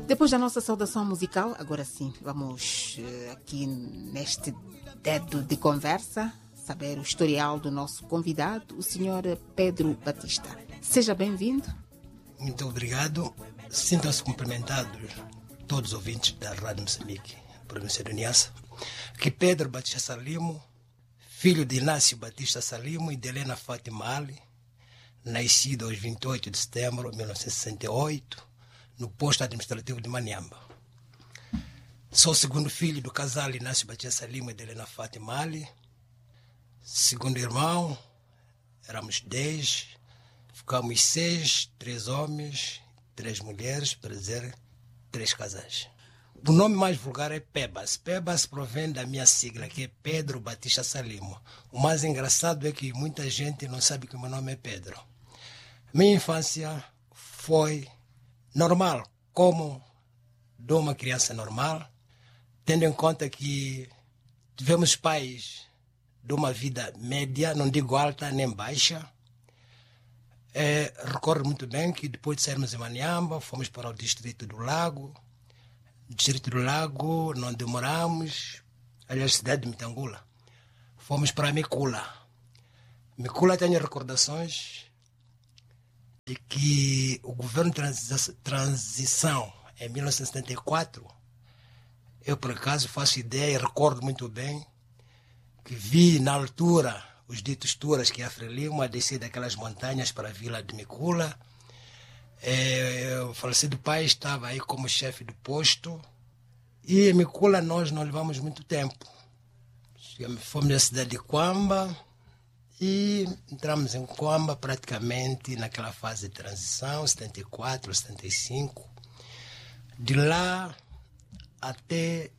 Depois da nossa saudação musical, agora sim, vamos aqui neste dedo de conversa saber o historial do nosso convidado, o senhor Pedro Batista. Seja bem-vindo. Muito obrigado. Sintam-se cumprimentados todos os ouvintes da Rádio Moçambique, província de Niassa. Que Pedro Batista Salimo, filho de Inácio Batista Salimo e de Helena Fátima Ali, nascido aos 28 de setembro de 1968, no posto administrativo de Maniamba. Sou o segundo filho do casal Inácio Batista Salimo e de Helena Fátima Ali. Segundo irmão, éramos 10, ficamos 6, 3 homens, 3 mulheres, para dizer 3 casais. O nome mais vulgar é Pebas. Pebas provém da minha sigla, que é Pedro Batista Salimo. O mais engraçado é que muita gente não sabe que o meu nome é Pedro. Minha infância foi normal, como de uma criança normal, tendo em conta que tivemos pais de uma vida média, não digo alta nem baixa. Recordo muito bem que depois de sairmos em Maniamba, fomos para o Distrito do Lago. Distrito do Lago, não demoramos, aliás, cidade de Mitangula. Fomos para Micula. Micula tenho recordações de que o governo de transição, em 1974, eu por acaso faço ideia e recordo muito bem que vi na altura os ditos turas que a Frelimo a descer daquelas montanhas para a vila de Micula. O falecido pai estava aí como chefe do posto e em Micula nós não levamos muito tempo. Fomos na cidade de Quamba e entramos em Quamba praticamente naquela fase de transição, 74, 75. De lá até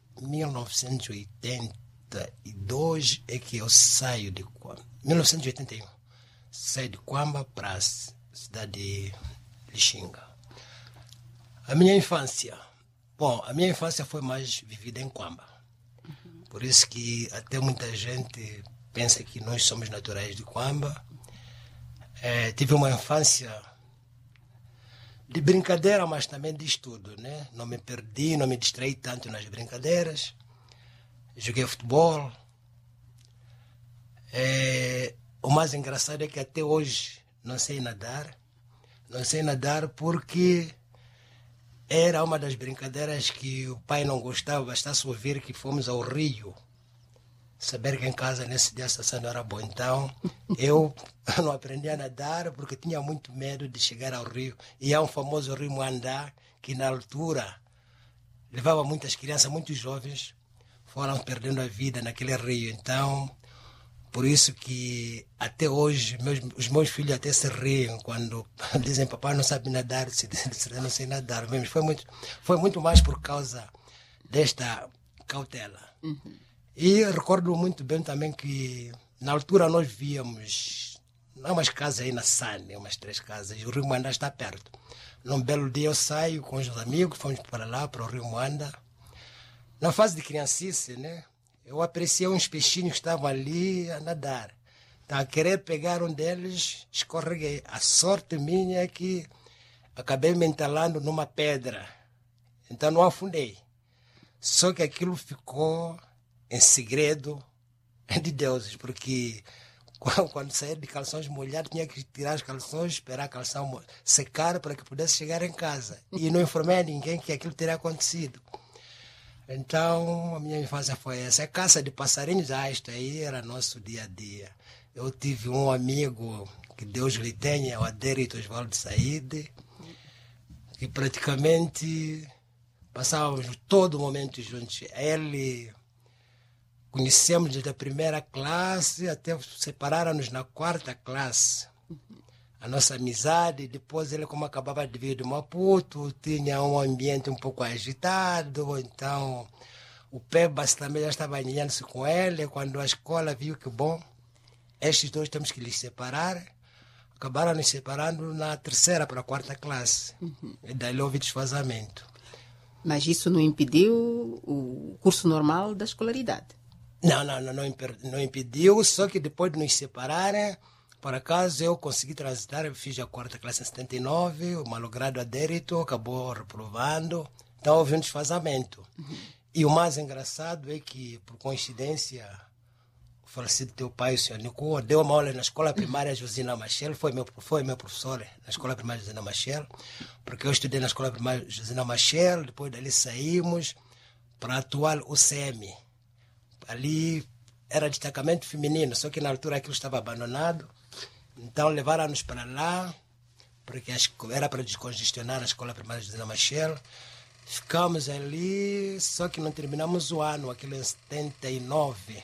1982 é que eu saio de Quamba. 1981. Saio de Quamba para a cidade de Lixinga. A minha infância foi mais vivida em Quamba. Por isso que até muita gente pensa que nós somos naturais de Quamba. Tive uma infância de brincadeira, mas também de estudo, né? Não me perdi, não me distraí tanto nas brincadeiras. Joguei futebol. O mais engraçado é que até hoje não sei nadar. Não sei nadar porque era uma das brincadeiras que o pai não gostava, bastasse ouvir que fomos ao rio. Saber que em casa nesse dia a situação não era boa. Então, eu não aprendi a nadar porque tinha muito medo de chegar ao rio. E há um famoso rio Moandá, que na altura levava muitas crianças, muitos jovens, foram perdendo a vida naquele rio. Então, por isso que até hoje os meus filhos até se riem quando dizem papai não sabe nadar, se não sei nadar. Mas foi muito mais por causa desta cautela. Uhum. E recordo muito bem também que na altura nós víamos umas casas aí na Sane, umas 3 casas, e o Rio Moanda está perto. Num belo dia eu saio com os amigos, fomos para lá, para o Rio Moanda. Na fase de criancice, né? Eu apreciei uns peixinhos que estavam ali a nadar. Então, a querer pegar um deles, escorreguei. A sorte minha é que acabei me entalando numa pedra. Então, não afundei. Só que aquilo ficou em segredo de deuses, porque quando sair de calções molhados, tinha que tirar os calções, esperar a calção secar para que pudesse chegar em casa. E não informei a ninguém que aquilo teria acontecido. Então, a minha infância foi essa. A caça de passarinhos, isto aí era nosso dia a dia. Eu tive um amigo, que Deus lhe tenha, o Adérito Osvaldo Saíde, que praticamente passávamos todo momento juntos. Ele conhecemos desde a primeira classe até separaram-nos na 4ª classe. A nossa amizade, depois ele, como acabava de vir do Maputo, tinha um ambiente um pouco agitado, então o Pebas também já estava alinhando-se com ele. Quando a escola viu que, bom, estes dois temos que lhes separar, acabaram nos separando na 3ª para a 4ª classe. Uhum. E daí houve desfazamento. Mas isso não impediu o curso normal da escolaridade? Não impediu, só que depois de nos separarem, por acaso eu consegui transitar, eu fiz a 4ª classe em 79, o malogrado Adérito acabou reprovando, Então houve um desfazamento. E o mais engraçado é que, por coincidência, o falecido teu pai, o senhor Nico, deu uma aula na escola primária Josina Machel, foi meu professor na escola primária Josina Machel, porque eu estudei na escola primária Josina Machel, depois dali saímos para a atual UCM. Ali era destacamento feminino, só que na altura aquilo estava abandonado, então levaram-nos para lá, porque era para descongestionar a escola primária Josina Machel. Ficamos ali, só que não terminamos o ano, aquilo em 79.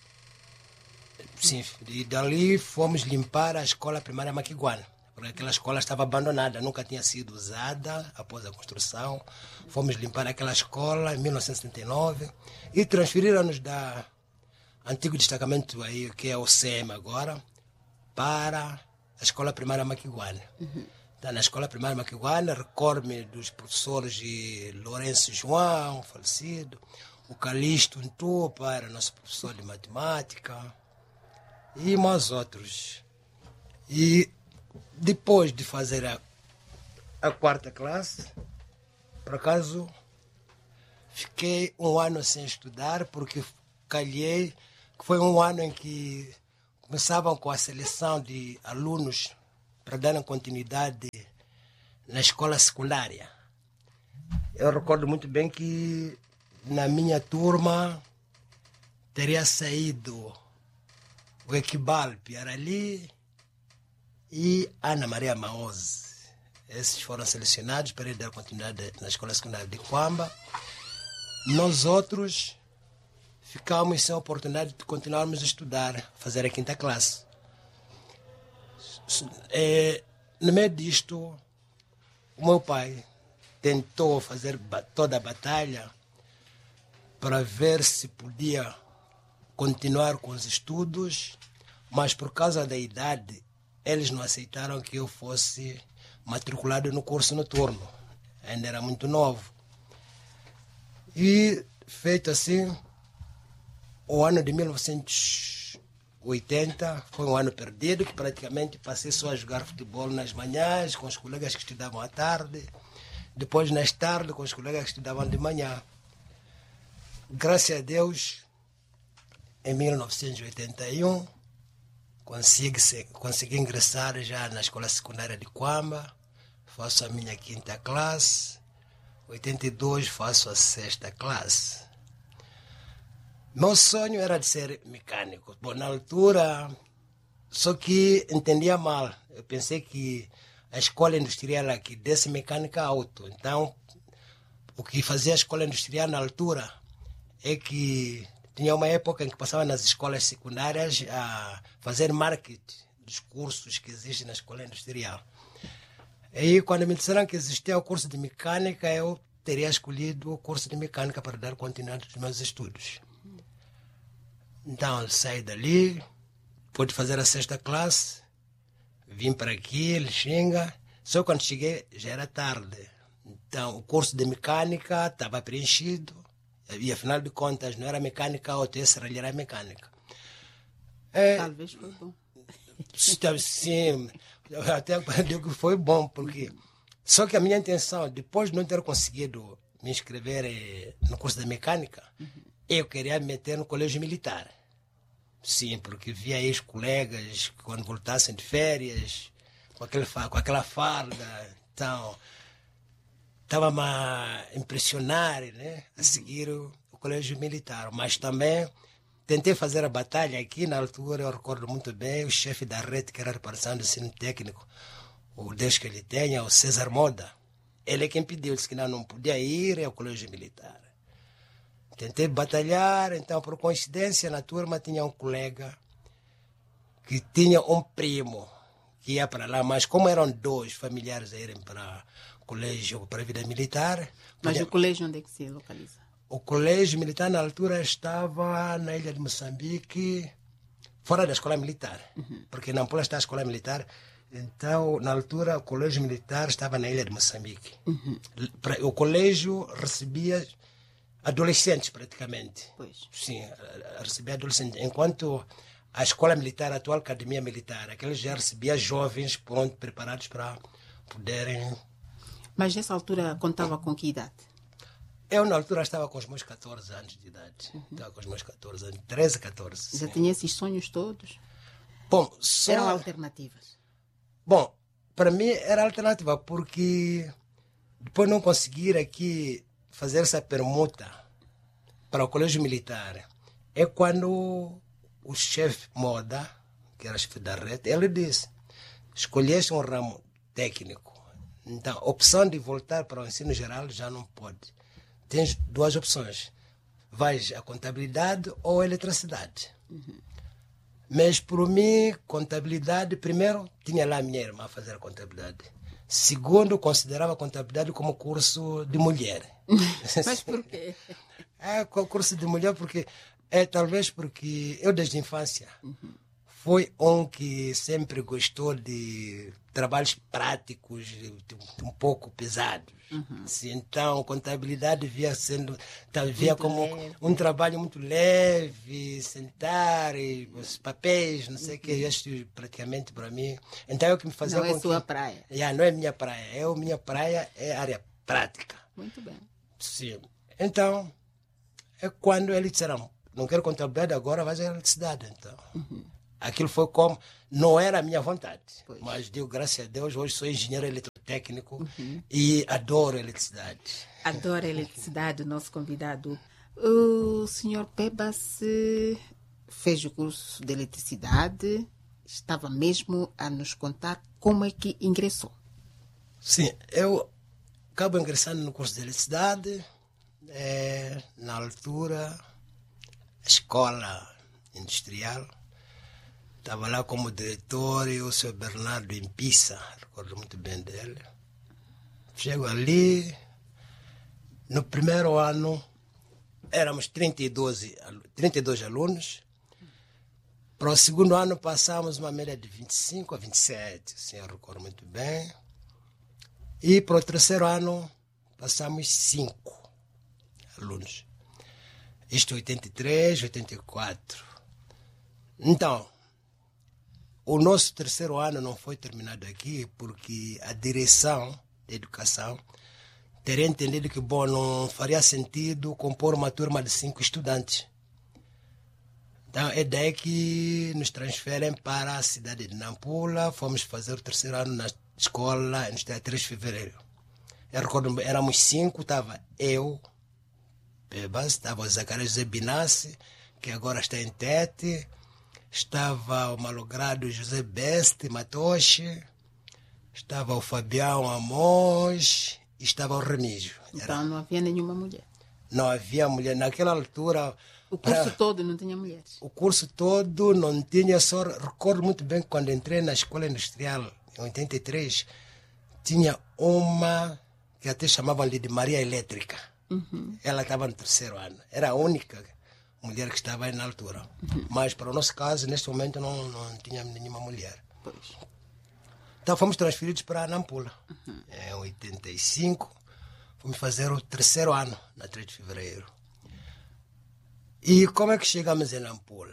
Sim, e dali fomos limpar a escola primária Maquiguana, porque aquela escola estava abandonada, nunca tinha sido usada após a construção. Fomos limpar aquela escola em 1979 e transferiram-nos da antigo destacamento aí, que é o CEM agora, para a escola primária Maquiguana. Então, na escola primária Maquiguana, recordo-me dos professores de Lourenço João, falecido, o Calixto Ntupa, era nosso professor de matemática, e mais outros. E depois de fazer a quarta classe, por acaso, fiquei um ano sem estudar, porque calhei que foi um ano em que começavam com a seleção de alunos para darem continuidade na escola secundária. Eu recordo muito bem que na minha turma teria saído o Equibal Piarali e Ana Maria Maose. Esses foram selecionados para dar continuidade na escola secundária de Quamba. Nós outros ficamos sem a oportunidade de continuarmos a estudar, fazer a quinta classe. No meio disto, o meu pai tentou fazer toda a batalha para ver se podia continuar com os estudos, mas por causa da idade, eles não aceitaram que eu fosse matriculado no curso noturno. Ainda era muito novo. E, feito assim, o ano de 1980 foi um ano perdido, que praticamente passei só a jogar futebol nas manhãs, com os colegas que estudavam à tarde, depois nas tardes com os colegas que estudavam de manhã. Graças a Deus, em 1981, consegui ingressar já na escola secundária de Quamba, faço a minha quinta classe, 82 faço a sexta classe. Meu sonho era de ser mecânico. Bom, na altura, só que entendia mal. Eu pensei que a escola industrial aqui desse mecânica auto. Então, o que fazia a escola industrial na altura é que tinha uma época em que passava nas escolas secundárias a fazer marketing dos cursos que existem na escola industrial. E quando me disseram que existia o curso de mecânica, eu teria escolhido o curso de mecânica para dar continuidade aos meus estudos. Então, saí dali, pude fazer a sexta classe, vim para aqui, Lixinga, só quando cheguei já era tarde. Então, o curso de mecânica estava preenchido, e afinal de contas não era mecânica auto, essa era mecânica. Talvez foi bom. Sim, eu até digo que foi bom, porque só que a minha intenção, depois de não ter conseguido me inscrever no curso de mecânica, eu queria me meter no colégio militar. Sim, porque via ex-colegas que quando voltassem de férias, com aquela farda, então, estava-me a impressionar, né, a seguir o colégio militar. Mas também tentei fazer a batalha aqui, na altura, eu recordo muito bem, o chefe da rede, que era a repartição do ensino técnico, o Deus que ele tenha, o César Moda, ele é quem pediu, disse que não podia ir ao colégio militar. Tentei batalhar, então, por coincidência, na turma tinha um colega que tinha um primo que ia para lá, mas como eram dois familiares a irem para o colégio, para a vida militar... Mas o colégio onde é que se localiza? O colégio militar, na altura, estava na ilha de Moçambique, fora da escola militar, porque na Nampula está a escola militar. Então, na altura, o colégio militar estava na ilha de Moçambique. O colégio recebia adolescentes, praticamente. Pois. Sim, recebia adolescentes. Enquanto a escola militar, a atual academia militar, aqueles já recebia jovens preparados para poderem... Mas nessa altura contava com que idade? Eu, na altura, estava com os meus 14 anos de idade. Estava com os meus 14 anos, 13, 14. Já sim. tinha esses sonhos todos? Bom, Eram alternativas? Bom, para mim era alternativa, porque depois de não conseguir aqui fazer essa permuta para o colégio militar, é quando o chefe Moda, que era chefe da rede, ele disse, escolheste um ramo técnico, então a opção de voltar para o ensino geral já não pode. Tens duas opções, vais a contabilidade ou a eletricidade. Mas, por mim, contabilidade, primeiro, tinha lá a minha irmã a fazer a contabilidade. Segundo, considerava a contabilidade como curso de mulher. Mas por quê? É, curso de mulher porque... talvez porque eu, desde a infância, fui um que sempre gostou de trabalhos práticos, um pouco pesados. Assim, então, contabilidade via como leve. um trabalho muito leve, sentar, e os papéis, não sei o que, este praticamente para mim. Então, é o que me fazia Não é com sua que... praia. Não é minha praia. Minha praia é área prática. Muito bem. Sim. Então, é quando eles disseram, não quero contabilidade agora, vai à eletricidade. Então, aquilo foi como, não era a minha vontade, mas digo graças a Deus, hoje sou engenheiro eletrotécnico e adoro eletricidade. Adoro a eletricidade, o nosso convidado. O senhor Pebas fez o curso de eletricidade, estava mesmo a nos contar como é que ingressou. Sim, eu acabo ingressando no curso de eletricidade, na altura, escola industrial. Estava lá como diretor e o Sr. Bernardo Impissa, recordo muito bem dele. Chego ali, no primeiro ano, éramos 32 alunos. Para o segundo ano, passamos uma média de 25 a 27, assim, eu recordo muito bem. E para o terceiro ano, passamos 5 alunos. Isto 83, 84. Então, o nosso terceiro ano não foi terminado aqui porque a direção de educação teria entendido que, bom, não faria sentido compor uma turma de 5 estudantes. Então, é daí que nos transferem para a cidade de Nampula. Fomos fazer o terceiro ano na escola industrial 3 de fevereiro. Eu recordo, éramos 5, estava eu, Pebas, estava o Zacarias José Binassi, que agora está em Tete, estava o malogrado José Beste Matoche, estava o Fabião Amos e estava o Remígio. Então não havia nenhuma mulher. Não havia mulher. Naquela altura... O curso todo não tinha mulheres? O curso todo não tinha, só recordo muito bem que quando entrei na escola industrial, em 83, tinha uma que até chamavam-lhe de Maria Elétrica. Ela estava no terceiro ano. Era a única mulher que estava aí na altura. Mas, para o nosso caso, neste momento, não tinha nenhuma mulher. Pois. Então, fomos transferidos para Nampula. Em 85, fomos fazer o terceiro ano, na 3 de fevereiro. E como é que chegamos em Nampula?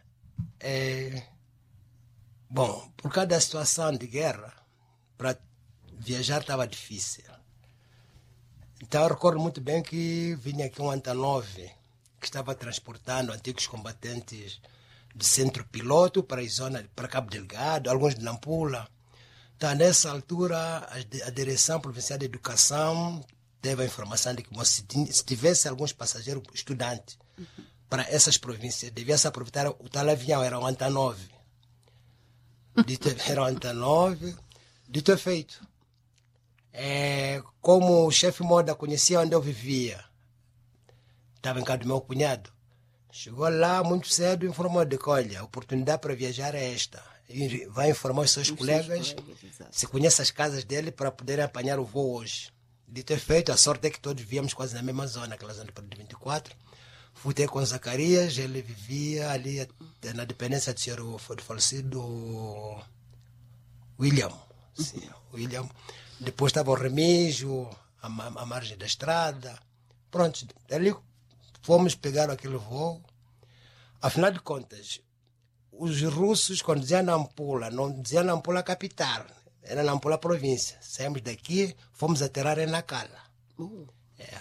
Bom, por causa da situação de guerra, para viajar estava difícil. Então, eu recordo muito bem que vinha aqui um Antonov que estava transportando antigos combatentes do centro piloto para a zona, para Cabo Delgado, alguns de Nampula. Então, nessa altura, a Direção Provincial de Educação teve a informação de que se tivesse alguns passageiros estudantes para essas províncias, devia-se aproveitar o tal avião, era um Antonov. Era um Antonov, dito é feito. Como o chefe Moda conhecia onde eu vivia, estava em casa do meu cunhado, chegou lá muito cedo e informou de que, olha, a oportunidade para viajar é esta. E vai informar os seus colegas se conhece as casas dele para poderem apanhar o voo hoje. Dito é feito, a sorte é que todos vivíamos quase na mesma zona, aquela zona de 24. Fui ter com o Zacarias, ele vivia ali na dependência do senhor falecido William. Sim, William. Depois estava o Remígio, à margem da estrada. Pronto, ali fomos pegar aquele voo. Afinal de contas, os russos, quando diziam Nampula, não diziam Nampula capital, era Nampula província. Saímos daqui, fomos aterrar em Nacala.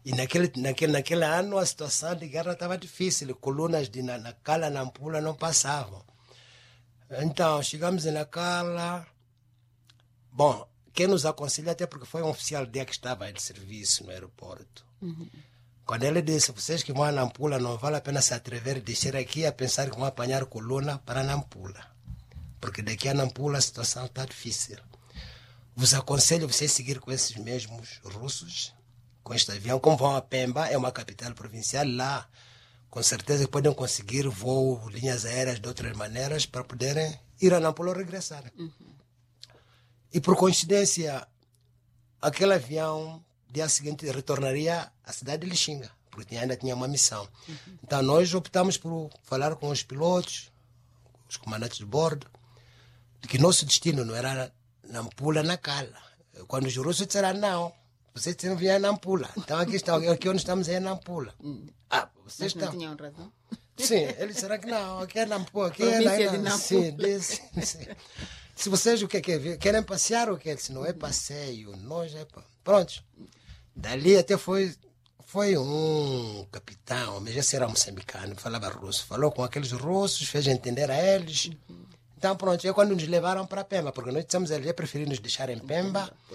E naquele ano a situação de guerra estava difícil, colunas de Nacala, Nampula não passavam. Então, chegamos em Nacala. Bom, quem nos aconselha, até porque foi um oficial de que estava de serviço no aeroporto. Quando ele disse, vocês que vão a Nampula, não vale a pena se atrever a descer aqui a pensar que vão apanhar coluna para Nampula. Porque daqui a Nampula a situação está difícil. Vos aconselho vocês seguir com esses mesmos russos, com este avião. Como vão a Pemba, é uma capital provincial, lá com certeza podem conseguir voo, linhas aéreas de outras maneiras para poderem ir a Nampula ou regressar. E por coincidência, aquele avião, dia seguinte, retornaria à cidade de Lixinga, porque ainda tinha uma missão. Então nós optamos por falar com os pilotos, os comandantes de bordo, de que nosso destino não era Nampula, Nacala. Quando os russos disseram, não, vocês têm que vir a Nampula. Então aqui onde estamos é Nampula. Vocês Mas não tinham razão? Sim, eles disseram que não, aqui é Nampula. Aqui Província é de Nampula. Sim. Se vocês o que querem passear ou que se não é passeio, nós é pronto. Dali até foi um capitão, mas esse era moçambicano, falava russo, falou com aqueles russos, fez entender a eles. Então pronto, é quando nos levaram para Pemba, porque nós dissemos a eles, é preferir nos deixar em Pemba